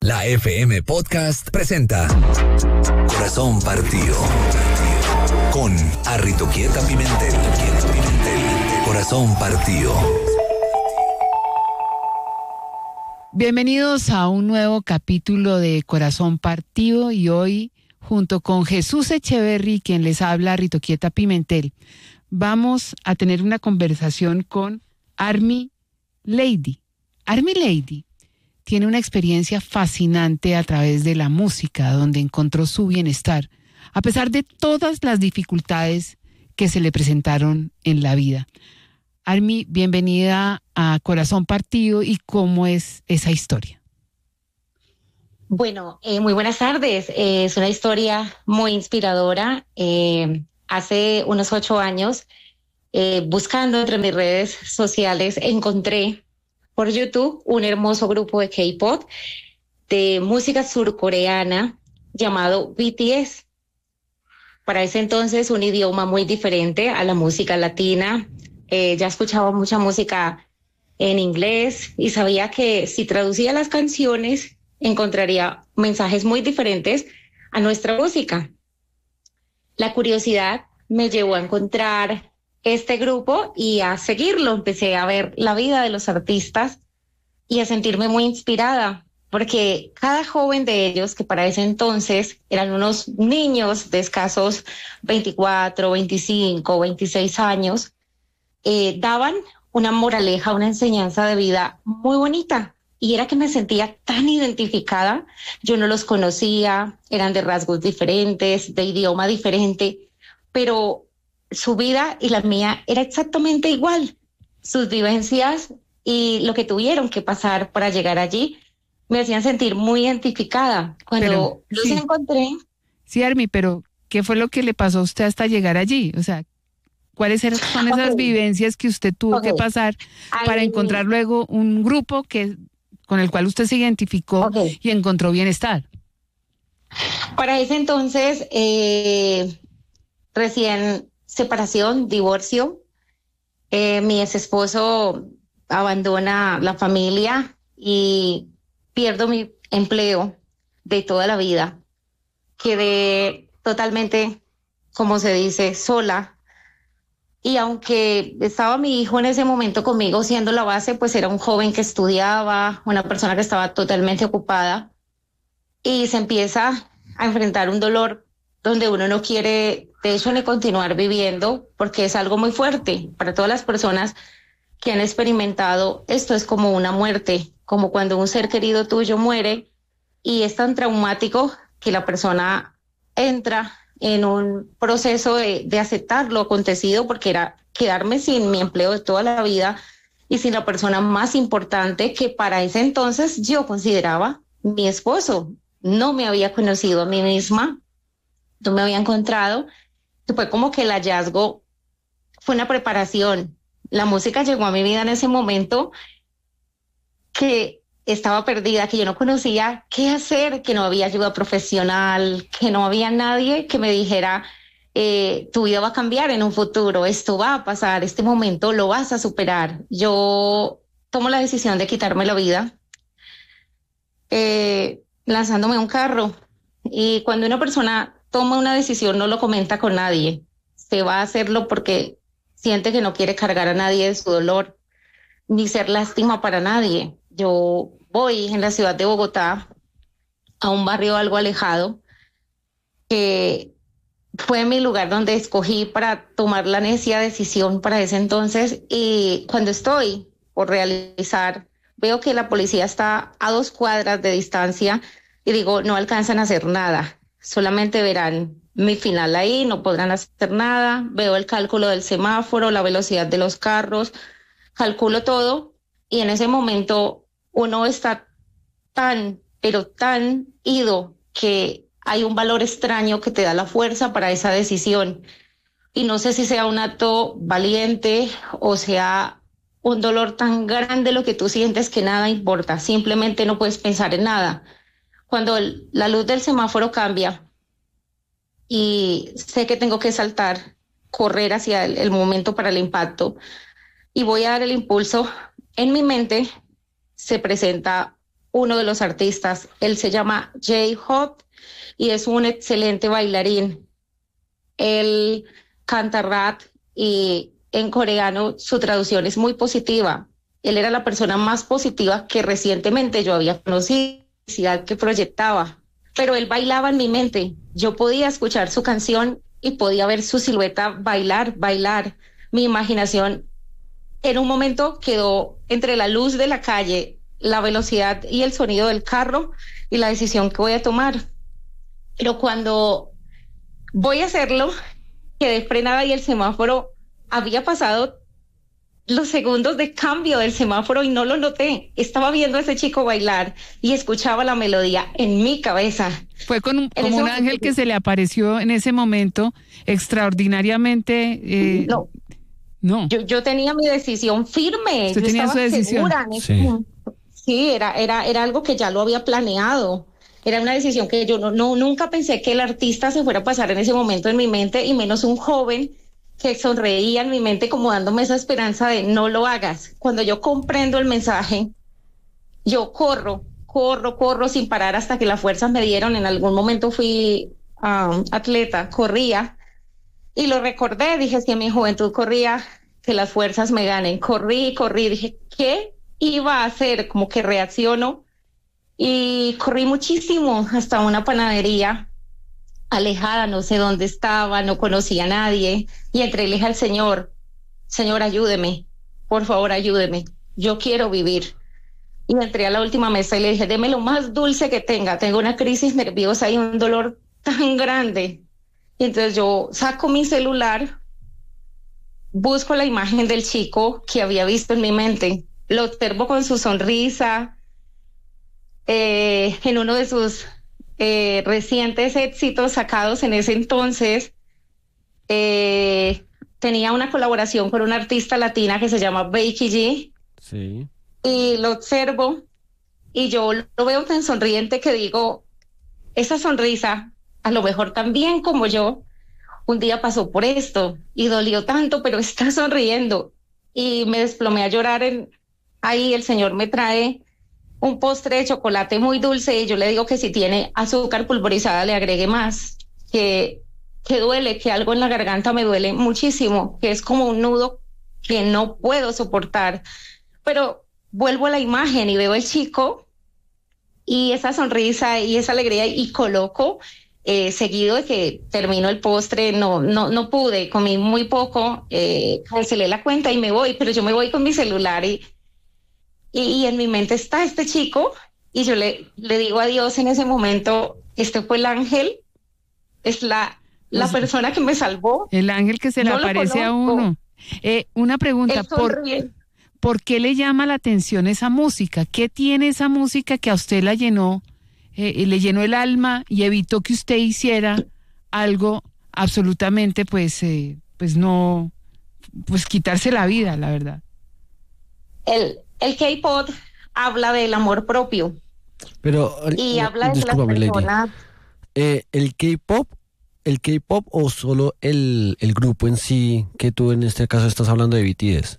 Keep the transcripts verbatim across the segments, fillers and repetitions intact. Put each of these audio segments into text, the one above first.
La F M Podcast presenta Corazón Partido con Arritoquieta Pimentel. Corazón Partido. Bienvenidos a un nuevo capítulo de Corazón Partido y hoy, junto con Jesús Echeverry, quien les habla, Arritoquieta Pimentel, vamos a tener una conversación con Army Lady. Army Lady tiene una experiencia fascinante a través de la música, donde encontró su bienestar, a pesar de todas las dificultades que se le presentaron en la vida. Army, bienvenida a Corazón Partido, y cómo es esa historia. Bueno, eh, muy buenas tardes. Eh, es una historia muy inspiradora. Eh, hace unos ocho años, eh, buscando entre mis redes sociales, encontré por YouTube un hermoso grupo de K-pop de música surcoreana llamado B T S. Para ese entonces, un idioma muy diferente a la música latina. Eh, ya escuchaba mucha música en inglés y sabía que si traducía las canciones encontraría mensajes muy diferentes a nuestra música. La curiosidad me llevó a encontrar este grupo y a seguirlo. Empecé a ver la vida de los artistas y a sentirme muy inspirada, porque cada joven de ellos, que para ese entonces eran unos niños de escasos veinticuatro, veinticinco, veintiséis años, eh, daban una moraleja, una enseñanza de vida muy bonita. Y era que me sentía tan identificada. Yo no los conocía, eran de rasgos diferentes, de idioma diferente, pero su vida y la mía era exactamente igual. Sus vivencias y lo que tuvieron que pasar para llegar allí me hacían sentir muy identificada. Cuando pero, los sí. encontré... Sí, Army, pero ¿qué fue lo que le pasó a usted hasta llegar allí? O sea, ¿cuáles son esas okay. vivencias que usted tuvo okay. que pasar Ay, para encontrar luego un grupo que con el cual usted se identificó okay. y encontró bienestar? Para ese entonces, eh, recién separación, divorcio, eh, mi ex esposo abandona la familia y pierdo mi empleo de toda la vida. Quedé totalmente, como se dice, sola. Y aunque estaba mi hijo en ese momento conmigo siendo la base, pues era un joven que estudiaba, una persona que estaba totalmente ocupada, y se empieza a enfrentar un dolor donde uno no quiere, de hecho, ni continuar viviendo, porque es algo muy fuerte para todas las personas que han experimentado. Esto es como una muerte, como cuando un ser querido tuyo muere, y es tan traumático que la persona entra en un proceso de, de aceptar lo acontecido, porque era quedarme sin mi empleo de toda la vida y sin la persona más importante que para ese entonces yo consideraba mi esposo. No me había conocido a mí misma, no me había encontrado. Fue como que el hallazgo fue una preparación. La música llegó a mi vida en ese momento que estaba perdida, que yo no conocía qué hacer, que no había ayuda profesional, que no había nadie que me dijera, eh, tu vida va a cambiar en un futuro, esto va a pasar, este momento lo vas a superar. Yo tomo la decisión de quitarme la vida, eh, lanzándome a un carro. Y cuando una persona toma una decisión, no lo comenta con nadie, se va a hacerlo porque siente que no quiere cargar a nadie de su dolor, ni ser lástima para nadie. Yo voy en la ciudad de Bogotá a un barrio algo alejado, que fue mi lugar donde escogí para tomar la necia decisión para ese entonces. Y cuando estoy por realizar, veo que la policía está a dos cuadras de distancia y digo, no alcanzan a hacer nada, solamente verán mi final ahí, no podrán hacer nada. Veo el cálculo del semáforo, la velocidad de los carros, calculo todo, y en ese momento uno está tan, pero tan ido que hay un valor extraño que te da la fuerza para esa decisión. Y no sé si sea un acto valiente o sea un dolor tan grande lo que tú sientes que nada importa, simplemente no puedes pensar en nada. Cuando el, la luz del semáforo cambia y sé que tengo que saltar, correr hacia el, el momento para el impacto, y voy a dar el impulso, en mi mente se presenta uno de los artistas. Él se llama J-Hope y es un excelente bailarín. Él canta rap y en coreano su traducción es muy positiva. Él era la persona más positiva que recientemente yo había conocido, que proyectaba, pero él bailaba en mi mente. Yo podía escuchar su canción y podía ver su silueta bailar, bailar. Mi imaginación en un momento quedó entre la luz de la calle, la velocidad y el sonido del carro y la decisión que voy a tomar. Pero cuando voy a hacerlo, quedé frenada y el semáforo había pasado los segundos de cambio del semáforo y no lo noté. Estaba viendo a ese chico bailar y escuchaba la melodía en mi cabeza. Fue con un, como un ángel que se le apareció en ese momento extraordinariamente. Eh, no, no. Yo, yo tenía mi decisión firme. Usted yo tenía estaba su decisión. Segura en sí, sí era, era, era algo que ya lo había planeado. Era una decisión que yo no, no, nunca pensé que el artista se fuera a pasar en ese momento en mi mente, y menos un joven que sonreía en mi mente como dándome esa esperanza de no lo hagas. Cuando yo comprendo el mensaje, yo corro, corro, corro sin parar hasta que las fuerzas me dieron. En algún momento fui um, atleta, corría y lo recordé. Dije, si en mi juventud corría, que las fuerzas me ganen. Corrí, corrí, dije, ¿qué iba a hacer? Como que reacciono y corrí muchísimo hasta una panadería alejada, no sé dónde estaba, no conocía a nadie, y entregué al Señor: Señor, ayúdeme, por favor, ayúdeme, yo quiero vivir. Y entré a la última mesa y le dije, deme lo más dulce que tenga, tengo una crisis nerviosa y un dolor tan grande. Y entonces yo saco mi celular, busco la imagen del chico que había visto en mi mente, lo observo con su sonrisa, eh, en uno de sus Eh, recientes éxitos sacados en ese entonces. Eh, tenía una colaboración con una artista latina que se llama Becky G. Sí. Y lo observo y yo lo veo tan sonriente que digo, esa sonrisa, a lo mejor también como yo, un día pasó por esto y dolió tanto, pero está sonriendo. Y me desplomé a llorar. En, ahí el Señor me trae un postre de chocolate muy dulce y yo le digo que si tiene azúcar pulverizada le agregue más, que, que duele, que algo en la garganta me duele muchísimo, que es como un nudo que no puedo soportar. Pero vuelvo a la imagen y veo el chico y esa sonrisa y esa alegría, y coloco, eh, seguido de que termino el postre, no, no, no pude, comí muy poco, eh, cancelé la cuenta y me voy, pero yo me voy con mi celular y Y, y en mi mente está este chico, y yo le, le digo a Dios en ese momento, este fue el ángel, es la, la persona que me salvó. El ángel que se le no aparece a uno. Eh, una pregunta, ¿por, ¿por qué le llama la atención esa música? ¿Qué tiene esa música que a usted la llenó, eh, le llenó el alma y evitó que usted hiciera algo absolutamente, pues, eh, pues no, pues quitarse la vida, la verdad? El... El K-pop habla del amor propio. Pero, y eh, habla de las personas. Eh, ¿El K-pop, el K-pop o solo el, el grupo en sí, que tú en este caso estás hablando de B T S?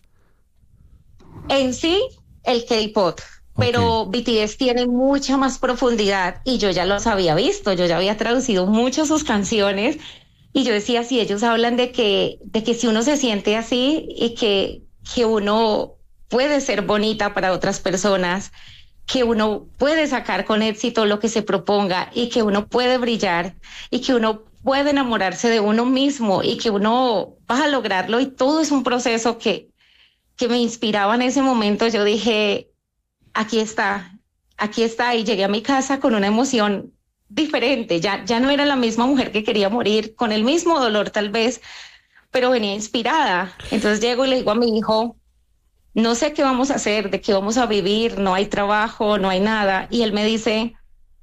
En sí, el K-pop. Okay. Pero B T S tiene mucha más profundidad y yo ya los había visto. Yo ya había traducido mucho sus canciones y yo decía, si ellos hablan de que, de que si uno se siente así y que, que uno puede ser bonita para otras personas, que uno puede sacar con éxito lo que se proponga y que uno puede brillar y que uno puede enamorarse de uno mismo y que uno va a lograrlo, y todo es un proceso que, que me inspiraba en ese momento. Yo dije, aquí está, aquí está, y llegué a mi casa con una emoción diferente. Ya, ya no era la misma mujer que quería morir, con el mismo dolor tal vez, pero venía inspirada. Entonces llego y le digo a mi hijo, no sé qué vamos a hacer, de qué vamos a vivir, no hay trabajo, no hay nada. Y él me dice,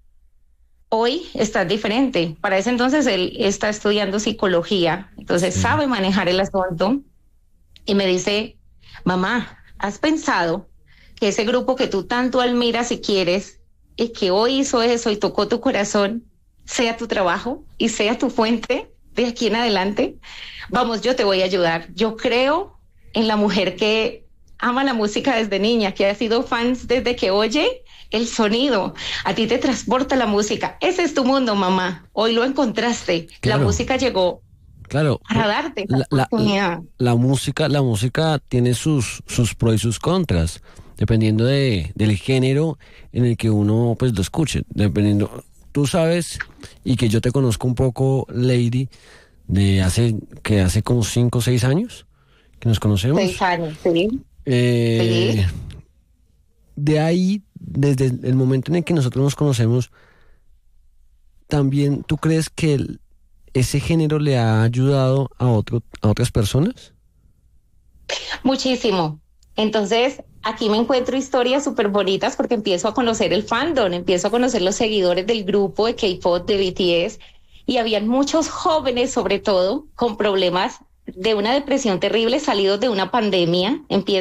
hoy estás diferente. Para ese entonces él está estudiando psicología, entonces sí sabe manejar el asunto. Y me dice, mamá, ¿has pensado que ese grupo que tú tanto admiras y quieres, y que hoy hizo eso y tocó tu corazón, sea tu trabajo y sea tu fuente de aquí en adelante? Vamos, yo te voy a ayudar. Yo creo en la mujer que ama la música desde niña, que ha sido fan desde que oye el sonido, a ti te transporta la música. Ese es tu mundo, mamá. Hoy lo encontraste. Claro. La música llegó Claro. para darte esa La, la, oportunidad. la, la música, la música tiene sus, sus pros y sus contras, dependiendo de, del género en el que uno pues lo escuche. Dependiendo, tú sabes, y que yo te conozco un poco, Lady, de hace, que hace como cinco o seis años que nos conocemos. Seis años, sí. Eh, Sí. De ahí, desde el momento en el que nosotros nos conocemos, también, ¿tú crees que el- ese género le ha ayudado a otro, a otras personas? Muchísimo. Entonces, aquí me encuentro historias súper bonitas porque empiezo a conocer el fandom, empiezo a conocer los seguidores del grupo de K-pop de B T S y habían muchos jóvenes, sobre todo, con problemas de una depresión terrible, salidos de una pandemia. Empiezo